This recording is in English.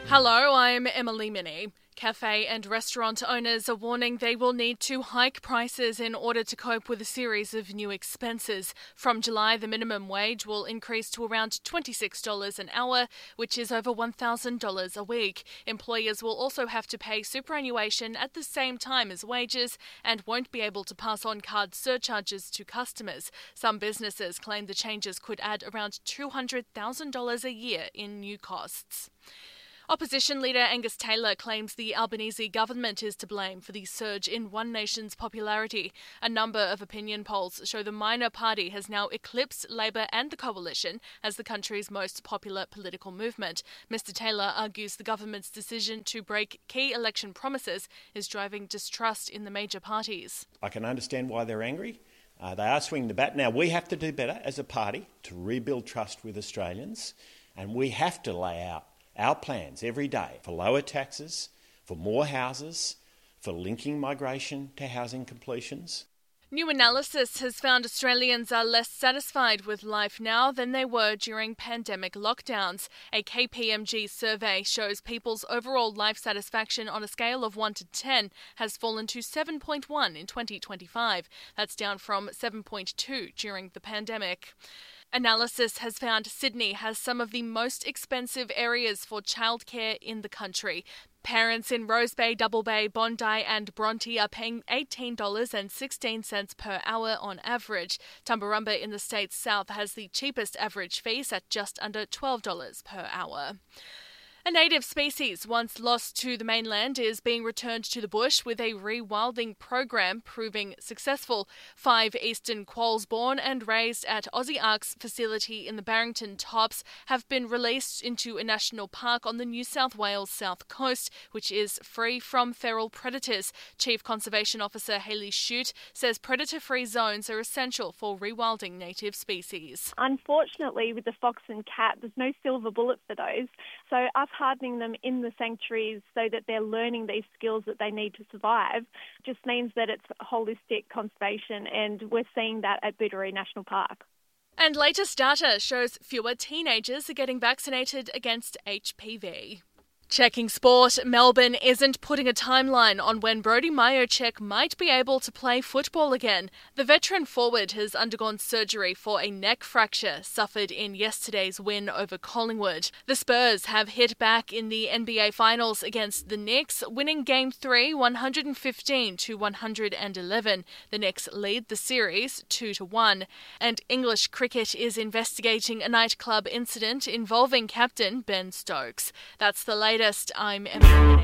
Hello, I'm Emily Minnie. Cafe and restaurant owners are warning they will need to hike prices in order to cope with a series of new expenses. From July, the minimum wage will increase to around $26 an hour, which is over $1,000 a week. Employers will also have to pay superannuation at the same time as wages and won't be able to pass on card surcharges to customers. Some businesses claim the changes could add around $200,000 a year in new costs. Opposition leader Angus Taylor claims the Albanese government is to blame for the surge in One Nation's popularity. A number of opinion polls show the minor party has now eclipsed Labor and the Coalition as the country's most popular political movement. Mr Taylor argues the government's decision to break key election promises is driving distrust in the major parties. I can understand why they're angry. They are swinging the bat. Now, we have to do better as a party to rebuild trust with Australians, and we have to lay out our plans every day for lower taxes, for more houses, for linking migration to housing completions. New analysis has found Australians are less satisfied with life now than they were during pandemic lockdowns. A KPMG survey shows people's overall life satisfaction on a scale of 1 to 10 has fallen to 7.1 in 2025. That's down from 7.2 during the pandemic. Analysis has found Sydney has some of the most expensive areas for childcare in the country. Parents in Rose Bay, Double Bay, Bondi and Bronte are paying $18.16 per hour on average. Tumbarumba in the state's south has the cheapest average fees at just under $12 per hour. A native species once lost to the mainland is being returned to the bush with a rewilding program proving successful. 5 eastern quolls born and raised at Aussie Ark's facility in the Barrington Tops have been released into a national park on the New South Wales south coast, which is free from feral predators. Chief Conservation Officer Hayley Shute says predator-free zones are essential for rewilding native species. Unfortunately, with the fox and cat, there's no silver bullet for those. So us hardening them in the sanctuaries so that they're learning these skills that they need to survive just means that it's holistic conservation, and we're seeing that at Booderoo National Park. And latest data shows fewer teenagers are getting vaccinated against HPV. Checking sport, Melbourne isn't putting a timeline on when Brodie Mihocek might be able to play football again. The veteran forward has undergone surgery for a neck fracture suffered in yesterday's win over Collingwood. The Spurs have hit back in the NBA Finals against the Knicks, winning Game 3 115-111. The Knicks lead the series 2-1. And English cricket is investigating a nightclub incident involving captain Ben Stokes. That's the latest. I'm Emily.